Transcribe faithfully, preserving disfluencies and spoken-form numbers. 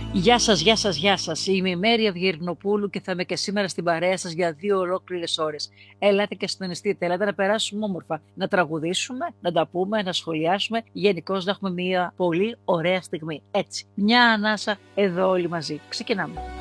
Γεια σας, γεια σας, γεια σας. Είμαι η Μέρη Αυγερινοπούλου και θα είμαι και σήμερα στην παρέα σας για δύο ολόκληρες ώρες. Ελάτε και συντονιστείτε, ελάτε να περάσουμε όμορφα, να τραγουδήσουμε, να τα πούμε, να σχολιάσουμε, γενικώς να έχουμε μια πολύ ωραία στιγμή. Έτσι, μια ανάσα εδώ όλοι μαζί. Ξεκινάμε.